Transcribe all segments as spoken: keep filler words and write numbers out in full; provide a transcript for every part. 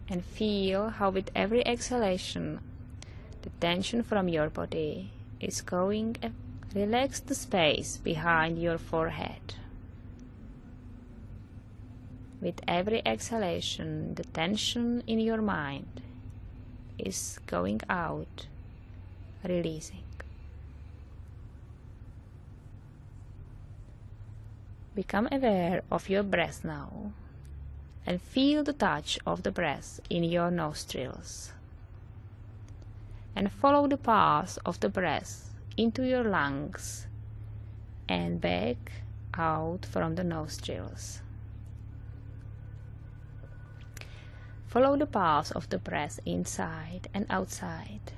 and feel how with every exhalation the tension from your body is going. Relax the space behind your forehead. With every exhalation, the tension in your mind is going out, releasing. Become aware of your breath now and feel the touch of the breath in your nostrils. And follow the path of the breath into your lungs and back out from the nostrils. Follow the path of the breath inside and outside.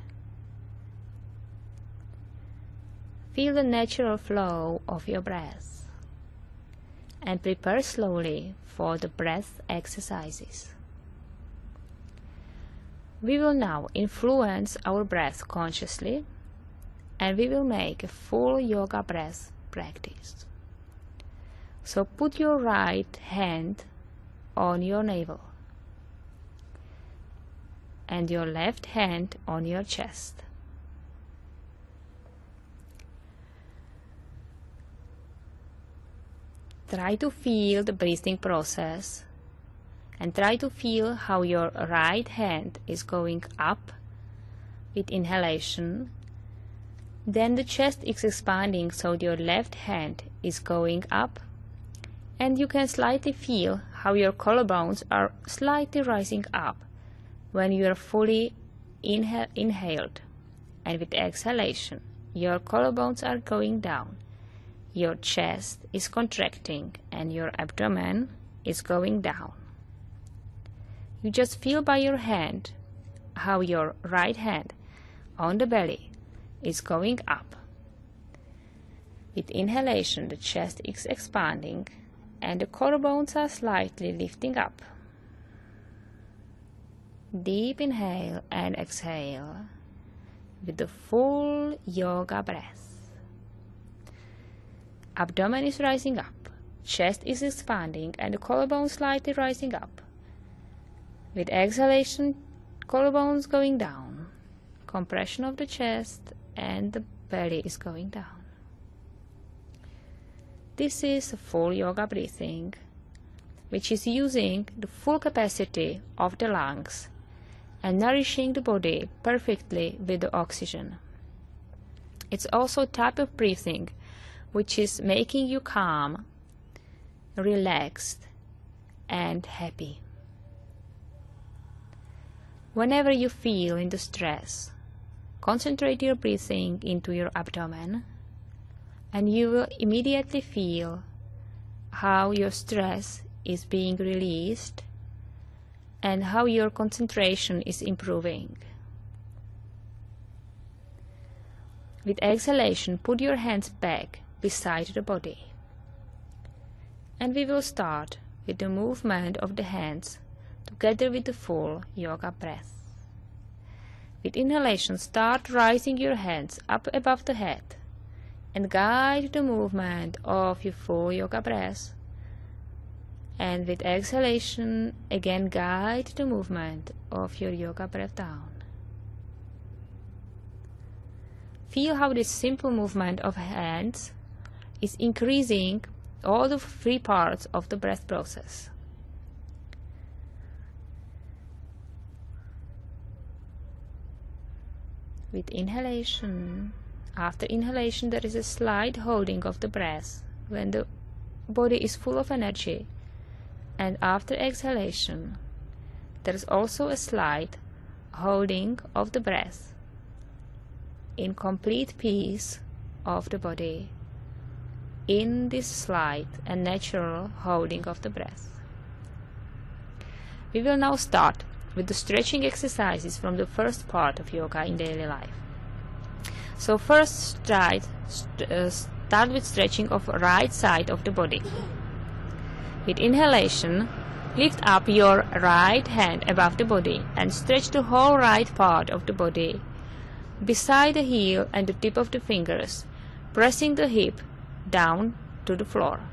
Feel the natural flow of your breath and prepare slowly for the breath exercises. We will now influence our breath consciously, and we will make a full yoga breath practice. So put your right hand on your navel and your left hand on your chest. Try to feel the breathing process and try to feel how your right hand is going up with inhalation. Then the chest is expanding, so your left hand is going up, and you can slightly feel how your collarbones are slightly rising up when you are fully inha inhaled, and with exhalation your collarbones are going down, your chest is contracting and your abdomen is going down. You just feel by your hand how your right hand on the belly is going up. With inhalation, the chest is expanding and the collarbones are slightly lifting up. Deep inhale and exhale with the full yoga breath. Abdomen is rising up, chest is expanding and the collarbone slightly rising up. With exhalation, collarbones going down, compression of the chest and the belly is going down. This is a full yoga breathing, which is using the full capacity of the lungs and nourishing the body perfectly with the oxygen. It's also a type of breathing which is making you calm, relaxed, and happy. Whenever you feel in the stress, concentrate your breathing into your abdomen, and you will immediately feel how your stress is being released and how your concentration is improving. With exhalation, put your hands back beside the body, and we will start with the movement of the hands together with the full yoga breath. With inhalation, start rising your hands up above the head and guide the movement of your full yoga breath. And with exhalation, again guide the movement of your yoga breath down. Feel how this simple movement of hands is increasing all the three parts of the breath process. With inhalation, after inhalation there is a slight holding of the breath when the body is full of energy, and after exhalation there is also a slight holding of the breath in complete peace of the body in this slight and natural holding of the breath. We will now start with the stretching exercises from the first part of yoga in daily life. So first try, st uh, start with stretching of right side of the body. With inhalation, lift up your right hand above the body and stretch the whole right part of the body beside the heel and the tip of the fingers, pressing the hip down to the floor.